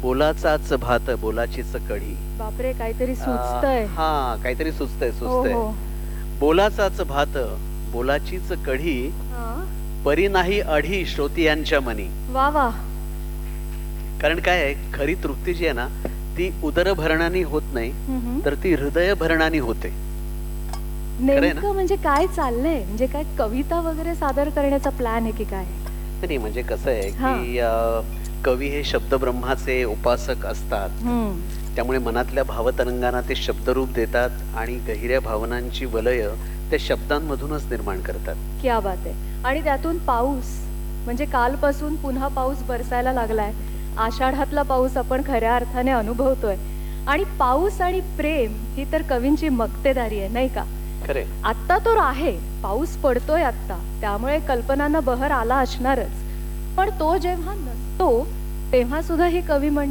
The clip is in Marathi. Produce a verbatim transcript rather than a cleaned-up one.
बोलाचाच भात बोलाचीच कढी. बापरे, काहीतरी अ, सुचतंय. हां, काहीतरी सुचतंय, हो, सुचतंय. हो. बोलाचाच भात बोलाचीच कढी, हां. परी नाही अढी श्रोतियांच्या मनी. वाह, वाह! कारण काय आहे, खरी तृप्ती जी आहे ना, ती उदरभरणाने होत नाही, हं, हं. तर ती हृदयभरणाने होते. खरं आहे ना? नेमकं म्हणजे काय चाललंय? म्हणजे काय कविता वगैरे सादर करण्याचा प्लॅन आहे की काय? नाही म्हणजे कसं आहे, हां. की अ, कवी हे शब्दब्रह्माचे उपासक असतात. हं. त्यामुळे मनातल्या भावतरंगांना ते शब्दरूप देतात आणि गहिऱ्या भावनांची वलय त्या शब्दांमधूनच निर्माण करतात. क्या बात आहे. आणि त्यातून पाऊस, म्हणजे कालपासून पुन्हा पाऊस बरसायला लागलाय. आषाढातला पाऊस आपण खऱ्या अर्थाने अनुभवतोय. आणि पाऊस आणि प्रेम ही तर कवींची मक्तेदारी आहे, नाही का? खरे. आत्ता तर आहे, पाऊस पडतोय आत्ता, त्यामुळे कल्पनांना बहर आला असणारच. पण तो जेव्हा नसतो, तेव्हा सुद्धा ही कवी मंडळी